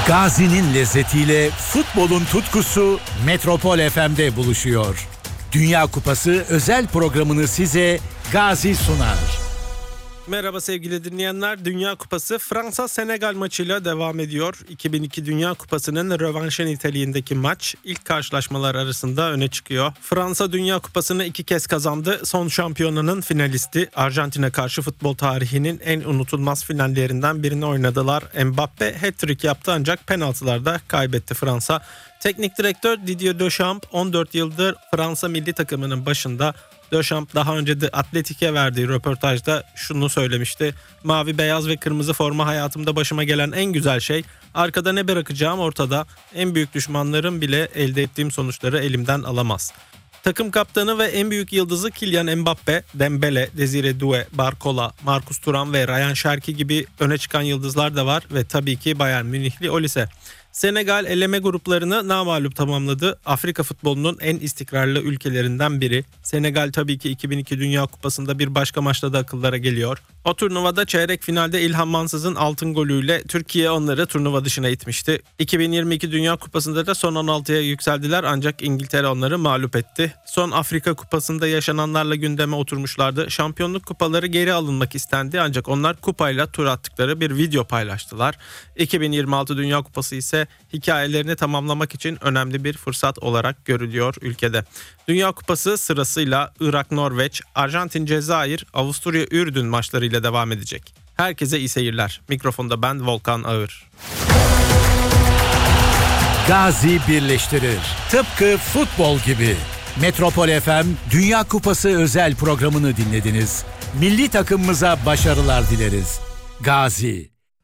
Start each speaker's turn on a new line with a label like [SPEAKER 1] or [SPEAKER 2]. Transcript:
[SPEAKER 1] Gazi'nin lezzetiyle futbolun tutkusu Metropol FM'de buluşuyor. Dünya Kupası özel programını size Gazi sunar.
[SPEAKER 2] Merhaba sevgili dinleyenler. Dünya Kupası Fransa-Senegal maçıyla devam ediyor. 2002 Dünya Kupası'nın rövanşı niteliğindeki maç ilk karşılaşmalar arasında öne çıkıyor. Fransa Dünya Kupası'nı 2 kez kazandı. Son şampiyonanın finalisti. Arjantin'e karşı futbol tarihinin en unutulmaz finallerinden birini oynadılar. Mbappe hat-trick yaptı ancak penaltılarda kaybetti Fransa. Teknik direktör Didier Deschamps 14 yıldır Fransa milli takımının başında. Deschamps daha önce de Atletik'e verdiği röportajda şunu söylemişti. Mavi, beyaz ve kırmızı forma hayatımda başıma gelen en güzel şey. Arkada ne bırakacağım ortada. En büyük düşmanlarım bile elde ettiğim sonuçları elimden alamaz. Takım kaptanı ve en büyük yıldızı Kylian Mbappe, Dembele, Desire Doué, Barcola, Marcus Thuram ve Ryan Cherki gibi öne çıkan yıldızlar da var ve tabii ki Bayern Münihli Olise. Senegal eleme gruplarını namağlup tamamladı. Afrika futbolunun en istikrarlı ülkelerinden biri. Senegal tabii ki 2002 Dünya Kupası'nda bir başka maçta da akıllara geliyor. O turnuvada çeyrek finalde İlhan Mansız'ın altın golüyle Türkiye onları turnuva dışına itmişti. 2022 Dünya Kupası'nda da son 16'ya yükseldiler ancak İngiltere onları mağlup etti. Son Afrika Kupası'nda yaşananlarla gündeme oturmuşlardı. Şampiyonluk kupaları geri alınmak istendi ancak onlar kupayla tur attıkları bir video paylaştılar. 2026 Dünya Kupası ise hikayelerini tamamlamak için önemli bir fırsat olarak görülüyor ülkede. Dünya Kupası sırasıyla Irak-Norveç, Arjantin-Cezayir, Avusturya-Ürdün maçlarıyla devam edecek. Herkese iyi seyirler. Mikrofonda ben Volkan Ağır.
[SPEAKER 1] Gazi birleştirir. Tıpkı futbol gibi. Metropol FM Dünya Kupası özel programını dinlediniz. Milli takımımıza başarılar dileriz. Gazi.